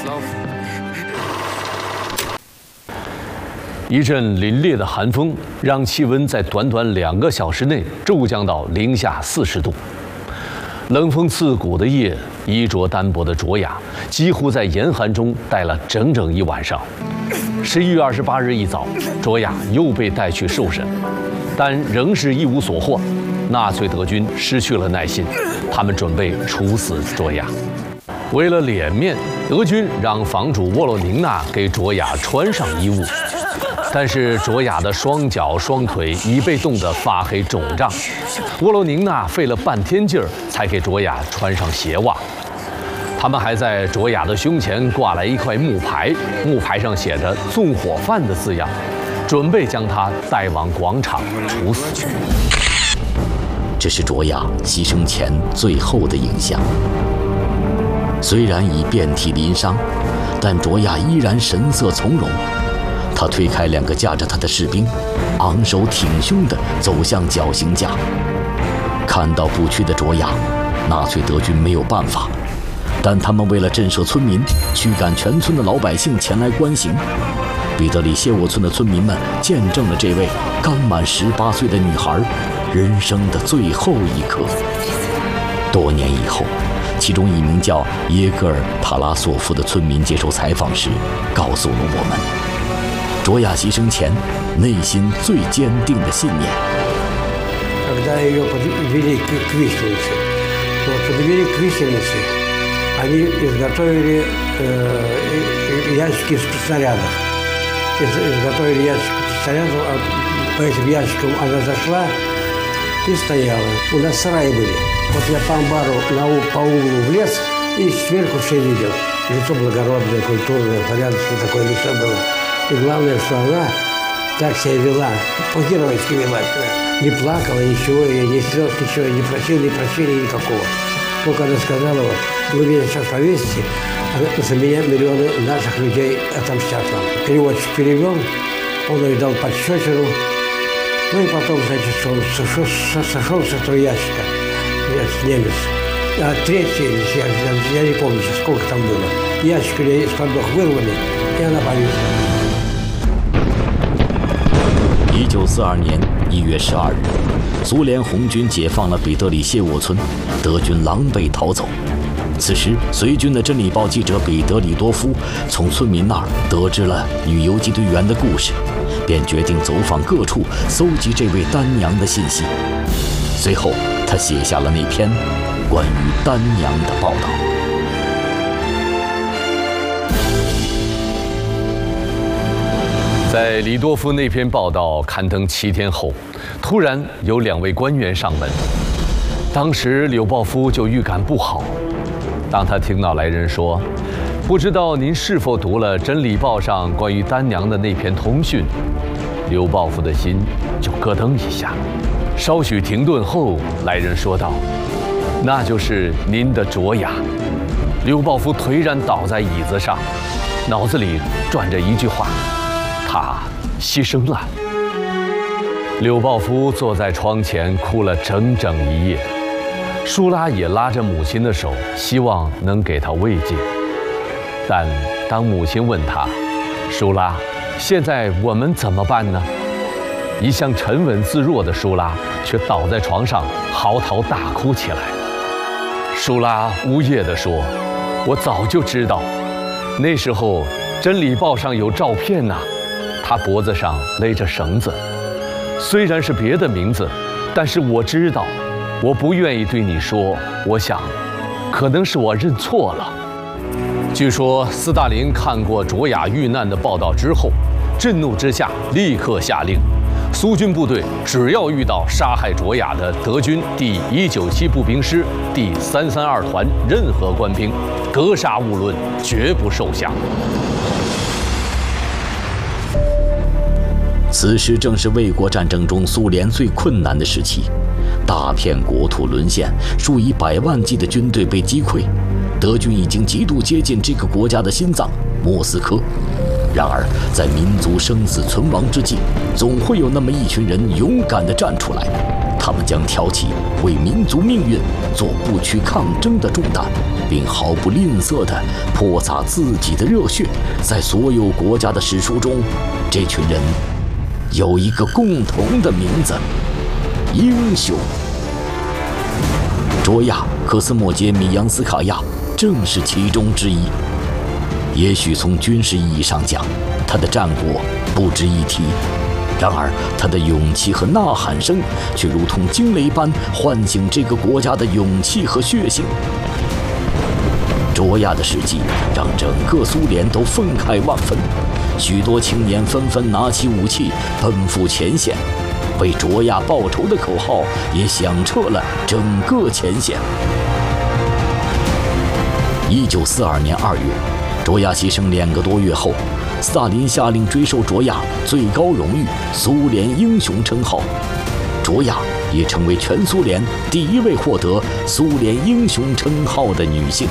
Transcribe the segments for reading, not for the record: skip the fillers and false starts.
一阵凛冽的寒风让气温在短短2个小时内骤降到零下40度。冷风刺骨的夜，衣着单薄的卓雅几乎在严寒中待了整整1晚上。11月28日一早，卓雅又被带去受审，但仍是一无所获。纳粹德军失去了耐心，他们准备处死卓雅。为了脸面，德军让房主沃洛宁娜给卓雅穿上衣物。但是卓雅的双脚双腿已被冻得发黑肿胀，沃罗宁娜费了半天劲儿才给卓雅穿上鞋袜。他们还在卓雅的胸前挂来一块木牌，木牌上写着“纵火犯”的字样，准备将她带往广场处死。 这是卓雅牺牲前最后的影像。虽然已遍体鳞伤，但卓雅依然神色从容。他推开2个架着他的士兵，昂首挺胸地走向绞刑架。看到不屈的卓雅，纳粹德军没有办法，但他们为了震慑村民，驱赶全村的老百姓前来观刑。彼得里谢沃村的村民们见证了这位刚满18岁的女孩人生的最后一刻。多年以后，其中一名叫耶戈尔·塔拉索夫的村民接受采访时告诉了我们，卓雅牺牲前内心最坚定的信念。 Когда ее подвели к виселице, подвели к виселице, они изготовили ящики из снарядов. Изготовили ящики снарядов, по этим ящикам она зашла и стояла. У нас сараи были. Вот я по амбару по углу влез и сверху все видел. Лицо благородное, культурное, порядочное, такое лицо было. И главное, что она так себя вела, по-геройски вела себя. Не плакала, ничего, ни слез, ничего, не прощения никакого. Только она сказала, вот, вы меня сейчас повесите, а за меня миллионы наших людей отомстят вам. Переводчик перевел, он ей дал пощечину. Ну и потом, значит, что он сошел с этого ящика, немец. А третий, я не помню сейчас, сколько там было. Ящик из-под ног вырвали, и она повесила. 1942年1月12日，苏联红军解放了彼得里谢沃村，德军狼狈逃走。此时，随军的《真理报》记者彼得里多夫从村民那儿得知了女游击队员的故事，便决定走访各处，搜集这位丹娘的信息。随后，他写下了那篇关于丹娘的报道。 在李多夫那篇报道刊登7天后，突然有2位官员上门。当时柳鲍夫就预感不好。当他听到来人说：“不知道您是否读了《真理报》上关于丹娘的那篇通讯？”柳鲍夫的心就咯噔一下。稍许停顿后，来人说道：“那就是您的卓雅。”柳鲍夫颓然倒在椅子上，脑子里转着一句话。他牺牲了。柳鲍夫坐在窗前哭了整整1夜，舒拉也拉着母亲的手，希望能给她慰藉。但当母亲问他：“舒拉，现在我们怎么办呢？”一向沉稳自若的舒拉却倒在床上嚎啕大哭起来。舒拉呜咽地说：“我早就知道，那时候《真理报》上有照片呐。”他脖子上勒着绳子，虽然是别的名字，但是我知道，我不愿意对你说。我想，可能是我认错了。据说斯大林看过卓雅遇难的报道之后，震怒之下立刻下令，苏军部队只要遇到杀害卓雅的德军第197步兵师第332团任何官兵，格杀勿论，绝不受降。 此时正是卫国战争中苏联最困难的时期，大片国土沦陷，数以百万计的军队被击溃，德军已经极度接近这个国家的心脏莫斯科。然而，在民族生死存亡之际，总会有那么一群人勇敢地站出来， 他们将挑起为民族命运做不屈抗争的重担，并毫不吝啬地泼洒自己的热血。在所有国家的史书中，这群人有一个共同的名字——英雄。卓娅·科斯莫杰米扬斯卡娅正是其中之一。也许从军事意义上讲，他的战果不值一提。然而，他的勇气和呐喊声却如同惊雷般唤醒这个国家的勇气和血性。卓娅的事迹让整个苏联都愤慨万分，许多青年纷纷拿起武器奔赴前线，为卓娅报仇的口号也响彻了整个前线。1942年2月，卓娅牺牲2个多月后，斯大林下令追授卓娅最高荣誉苏联英雄称号，卓娅也成为全苏联第一位获得苏联英雄称号的女性。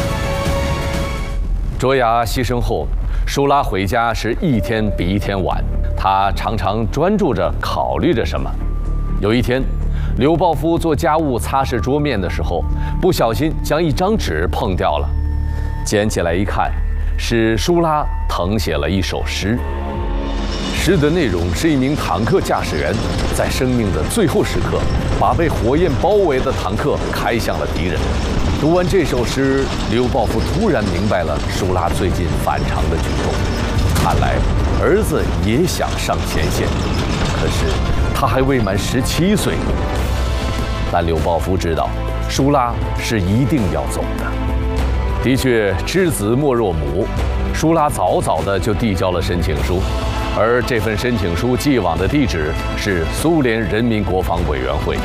卓娅牺牲后，舒拉回家是一天比一天晚，她常常专注着考虑着什么。有一天，柳鲍夫做家务擦拭桌面的时候，不小心将一张纸碰掉了，捡起来一看，是舒拉誊写了一首诗。诗的内容是一名坦克驾驶员在生命的最后时刻，把被火焰包围的坦克开向了敌人。读完这首诗，柳鲍夫突然明白了舒拉最近反常的举动，看来儿子也想上前线，可是他还未满17岁。但柳鲍夫知道，舒拉是一定要走的。的确，知子莫若母，舒拉早早的就递交了申请书，而这份申请书寄往的地址是苏联人民国防委员会。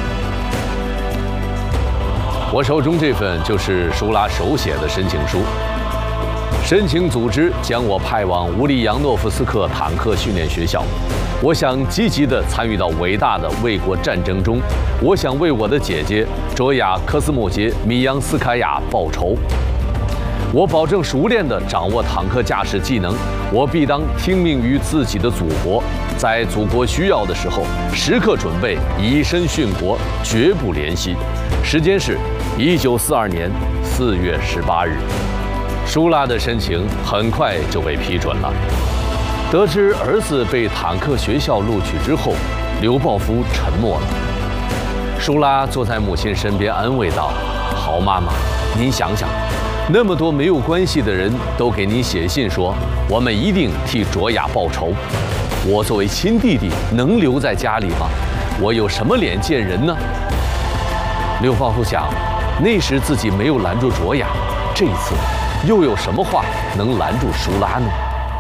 我手中这份就是舒拉手写的申请书。申请组织将我派往乌里扬诺夫斯克坦克训练学校，我想积极地参与到伟大的卫国战争中，我想为我的姐姐卓娅·科斯莫杰米扬斯卡娅报仇。我保证熟练地掌握坦克驾驶技能，我必当听命于自己的祖国，在祖国需要的时候，时刻准备以身殉国，绝不怜惜。时间是1942年4月18日。舒拉的申请很快就被批准了。得知儿子被坦克学校录取之后，柳鲍夫沉默了。舒拉坐在母亲身边安慰道：“好妈妈，您想想，那么多没有关系的人都给您写信说，我们一定替卓娅报仇。我作为亲弟弟能留在家里吗？我有什么脸见人呢？”柳鲍夫想，那时自己没有拦住卓娅，这一次又有什么话能拦住舒拉呢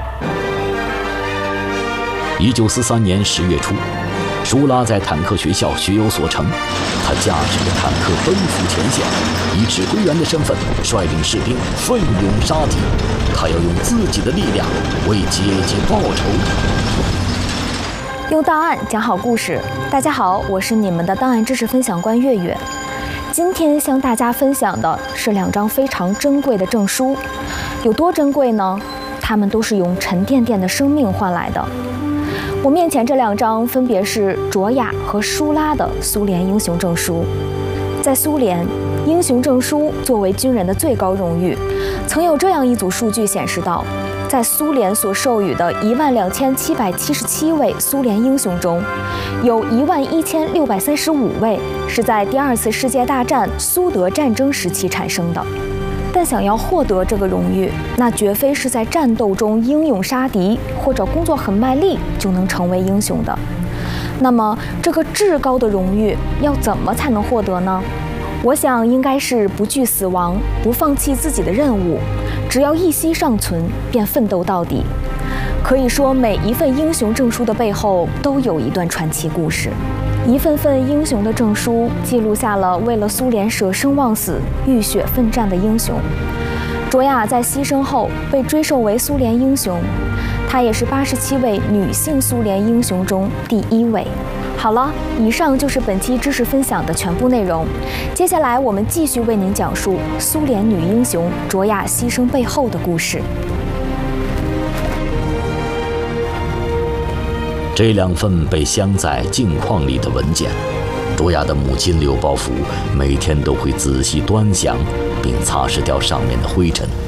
？1943年10月初，舒拉在坦克学校学有所成，他驾驶着坦克奔赴前线，以指挥员的身份率领士兵奋勇杀敌。他要用自己的力量为姐姐报仇。 用档案讲好故事。大家好，我是你们的档案知识分享官月月。今天向大家分享的是2张非常珍贵的证书，有多珍贵呢？它们都是用沉甸甸的生命换来的。我面前这2张分别是卓娅和舒拉的苏联英雄证书。在苏联，英雄证书作为军人的最高荣誉，曾有这样一组数据显示到，在苏联所授予的12777位苏联英雄中，有11635位是在第2次世界大战苏德战争时期产生的。但想要获得这个荣誉，那绝非是在战斗中英勇杀敌或者工作很卖力就能成为英雄的。那么，这个至高的荣誉要怎么才能获得呢？我想应该是不惧死亡，不放弃自己的任务，只要一息尚存，便奋斗到底。可以说，每一份英雄证书的背后都有一段传奇故事。一份份英雄的证书记录下了为了苏联舍生忘死、浴血奋战的英雄。卓娅在牺牲后被追授为苏联英雄，她也是87位女性苏联英雄中第1位。好了，以上就是本期知识分享的全部内容。接下来我们继续为您讲述苏联女英雄卓娅牺牲背后的故事。 这2份被镶在镜框里的文件， 卓雅的母亲刘抱福每天都会仔细端详，并擦拭掉上面的灰尘，